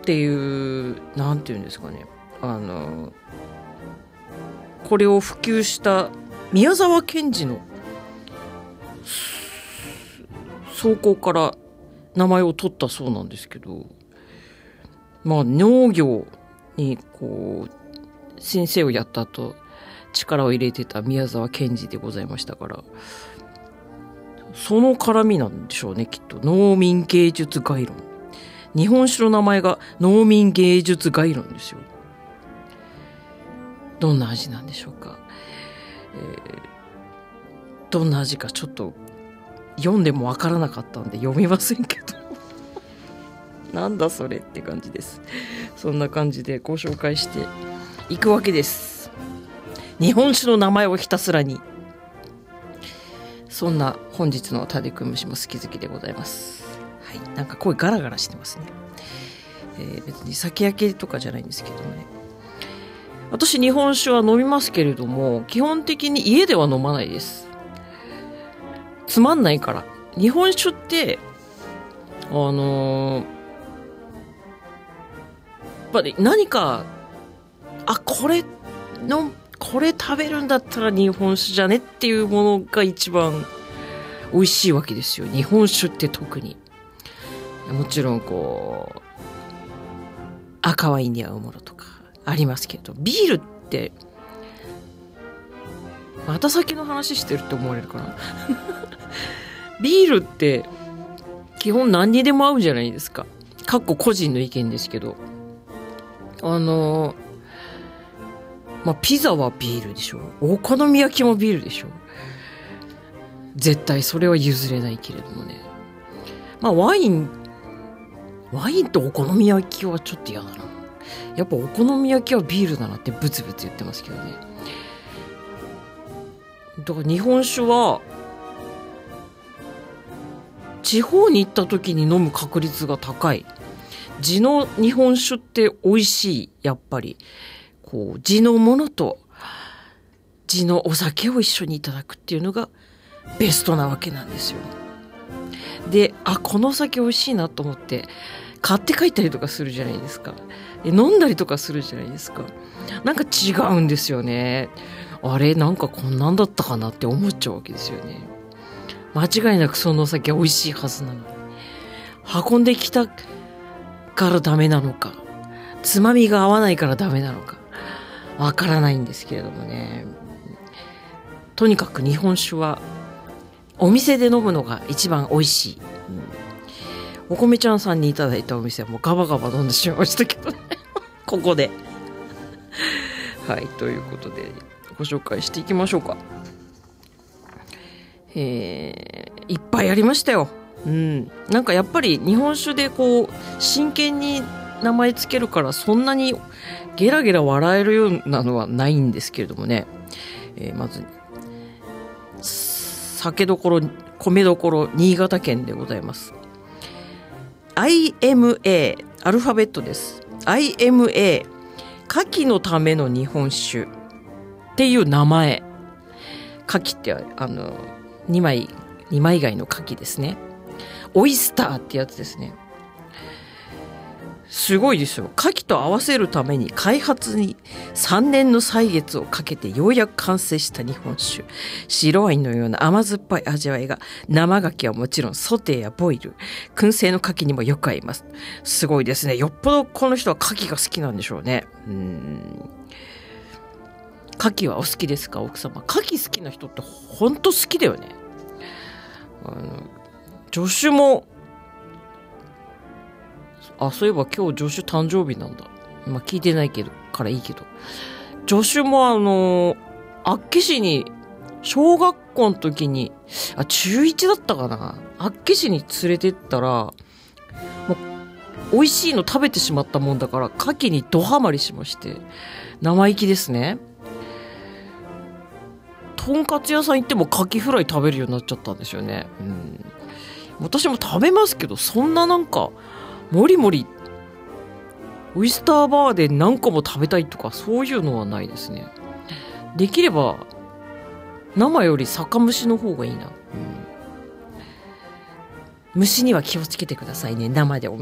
っていう、なんていうんですかね、これを普及した宮沢賢治の草稿から名前を取ったそうなんですけど、まあ農業にこう先生をやった後力を入れてた宮沢賢治でございましたから、その絡みなんでしょうね、きっと。農民芸術概論。日本酒の名前が農民芸術概論ですよ。どんな味なんでしょうか。どんな味かちょっと読んでもわからなかったんで読みませんけどなんだそれって感じです。そんな感じでご紹介していくわけです。日本酒の名前をひたすらに。そんな本日のタデクムシも好き好きでございます。はい、なんか声ガラガラしてますね。別に酒焼けとかじゃないんですけどね。私日本酒は飲みますけれども、基本的に家では飲まないです。つまんないから。日本酒ってやっぱり何かこれ食べるんだったら日本酒じゃねっていうものが一番美味しいわけですよ。日本酒って特に。もちろんこう赤ワインに合うものとかありますけど、ビールってまた先の話してるって思われるかなビールって基本何にでも合うんじゃないですか。かっこ個人の意見ですけど、ピザはビールでしょ、お好み焼きもビールでしょ、絶対それは譲れないけれどもね。ワインとお好み焼きはちょっと嫌だな。やっぱお好み焼きはビールだなってブツブツ言ってますけどね。だから日本酒は地方に行った時に飲む確率が高い。地の日本酒って美味しい。やっぱりこう地のものと地のお酒を一緒にいただくっていうのがベストなわけなんですよ。で、このお酒美味しいなと思って買って帰ったりとかするじゃないですか。飲んだりとかするじゃないですか。なんか違うんですよね。なんかこんなんだったかなって思っちゃうわけですよね。間違いなくそのお酒は美味しいはずなのに、運んできたからダメなのか、つまみが合わないからダメなのかわからないんですけれどもね。とにかく日本酒はお店で飲むのが一番美味しい。お米ちゃんさんにいただいたお店はもうガバガバ飲んでしまいましたけどねここではい、ということでご紹介していきましょうか。いっぱいありましたよ。なんかやっぱり日本酒でこう真剣に名前つけるからそんなにゲラゲラ笑えるようなのはないんですけれどもね。まず酒どころ米どころ新潟県でございます。 IMA アルファベットです。 IMA 牡蠣のための日本酒っていう名前。牡蠣って2枚貝の牡蠣ですね。オイスターってやつですね。すごいですよ。牡蠣と合わせるために開発に3年の歳月をかけてようやく完成した日本酒。白ワインのような甘酸っぱい味わいが生牡蠣はもちろんソテーやボイル、燻製の牡蠣にもよく合います。すごいですね。よっぽどこの人は牡蠣が好きなんでしょうね。牡蠣はお好きですか、奥様。牡蠣好きな人ってほんと好きだよね。助手もそういえば今日助手誕生日なんだ。聞いてないけどからいいけど、助手も厚岸に小学校の時に中1だったかな、厚岸に連れてったらもう美味しいの食べてしまったもんだから牡蠣にドハマりしまして、生意気ですね。とんかつ屋さん行っても牡蠣フライ食べるようになっちゃったんですよね。私も食べますけど、そんななんかもりもりオイスターバーで何個も食べたいとかそういうのはないですね。できれば生より酒蒸しの方がいいな。虫には気をつけてくださいね、生で